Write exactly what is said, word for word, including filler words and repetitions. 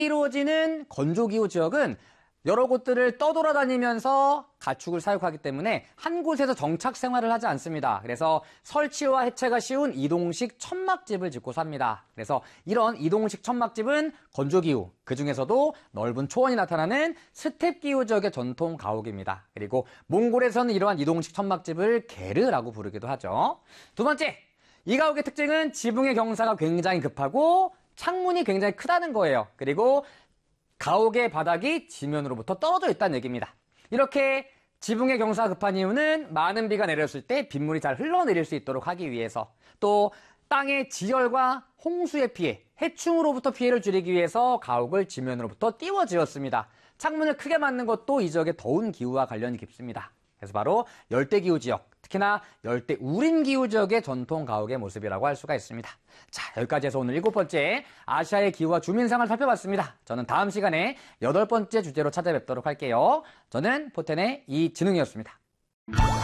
이루어지는 건조기후 지역은 여러 곳들을 떠돌아다니면서 가축을 사육하기 때문에 한 곳에서 정착 생활을 하지 않습니다. 그래서 설치와 해체가 쉬운 이동식 천막집을 짓고 삽니다. 그래서 이런 이동식 천막집은 건조기후, 그 중에서도 넓은 초원이 나타나는 스텝기후 지역의 전통 가옥입니다. 그리고 몽골에서는 이러한 이동식 천막집을 게르라고 부르기도 하죠. 두 번째, 이 가옥의 특징은 지붕의 경사가 굉장히 급하고 창문이 굉장히 크다는 거예요. 그리고 가옥의 바닥이 지면으로부터 떨어져 있다는 얘기입니다. 이렇게 지붕의 경사가 급한 이유는 많은 비가 내렸을 때 빗물이 잘 흘러내릴 수 있도록 하기 위해서, 또 땅의 지열과 홍수의 피해, 해충으로부터 피해를 줄이기 위해서 가옥을 지면으로부터 띄워 지었습니다. 창문을 크게 만든 것도 이 지역의 더운 기후와 관련이 깊습니다. 그래서 바로 열대기후 지역, 특히나 열대 우림기후 지역의 전통 가옥의 모습이라고 할 수가 있습니다. 자, 여기까지 해서 오늘 일곱 번째 아시아의 기후와 주민생활을 살펴봤습니다. 저는 다음 시간에 여덟 번째 주제로 찾아뵙도록 할게요. 저는 포텐의 이진웅이었습니다.